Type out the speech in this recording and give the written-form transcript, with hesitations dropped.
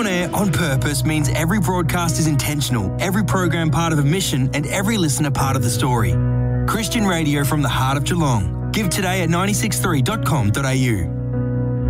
On air, on purpose means every broadcast is intentional, every program part of a mission, and every listener part of the story. Christian radio from the heart of Geelong. Give today at 963.com.au.